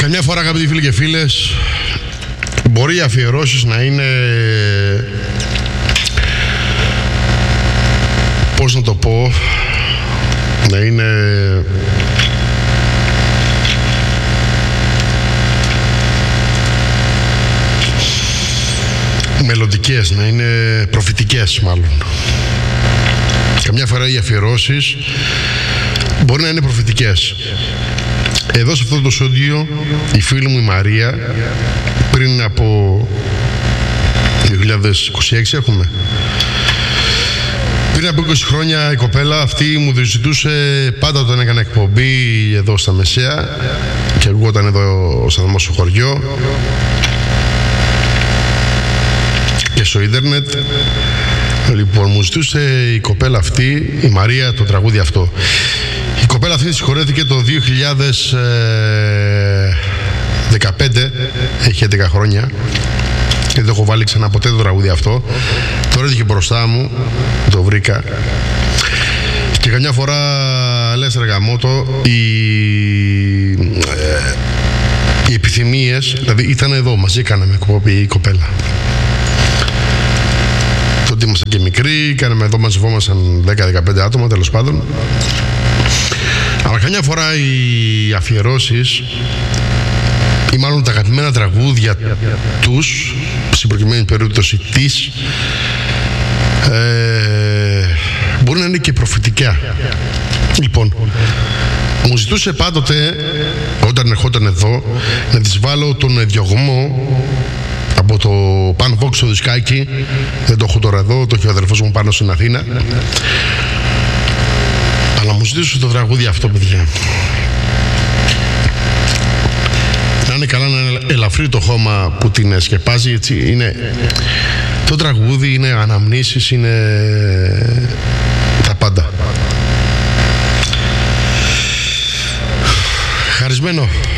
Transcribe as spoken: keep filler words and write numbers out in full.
Καμιά φορά, αγαπητοί φίλοι και φίλες, μπορεί οι αφιερώσεις να είναι, πώς να το πω, να είναι μελλοντικές, να είναι προφητικές μάλλον. Καμιά φορά οι αφιερώσεις μπορεί να είναι προφητικές. Εδώ σε αυτό το στούντιο η φίλη μου η Μαρία, πριν από δύο χιλιάδες είκοσι έξι έχουμε, πριν από είκοσι χρόνια η κοπέλα αυτή μου ζητούσε πάντα όταν έκανα εκπομπή εδώ στα Μεσαία και ακούγονταν εδώ ο σταθμός στο χωριό και στο ίντερνετ. Λοιπόν, μου ζητούσε η κοπέλα αυτή, η Μαρία, το τραγούδι αυτό. Η κοπέλα αυτή συγχωρέθηκε το δύο χιλιάδες δεκαπέντε, έχει έντεκα χρόνια. Δεν το έχω βάλει ξανά ποτέ το τραγούδι αυτό. Τώρα έρχεται μπροστά μου, το βρήκα. Και καμιά φορά λες ρε γαμώτο, οι, ε, οι επιθυμίες, δηλαδή ήταν εδώ, μαζί κάναμε εκπομπή η κοπέλα. Τότε ήμασταν και μικροί, κάναμε εδώ, μαζευόμασταν δέκα με δεκαπέντε άτομα, τέλος πάντων. Αλλά καμιά φορά οι αφιερώσεις ή μάλλον τα αγαπημένα τραγούδια τους, στην προκειμένη περίπτωση της, ε, μπορεί να είναι και προφητικά. Λοιπόν, μου ζητούσε πάντοτε, όταν ερχόταν εδώ, να της βάλω τον διωγμό από το Pan Vox στο δισκάκι. Δεν το έχω τώρα εδώ, το έχει ο αδερφός μου πάνω στην Αθήνα. Αλλά μου ζητούσε το τραγούδι αυτό, παιδιά. Να είναι καλά, να είναι ελαφρύ το χώμα που την σκεπάζει, έτσι. Είναι, το τραγούδι είναι αναμνήσεις, είναι τα πάντα. Χαρισμένο.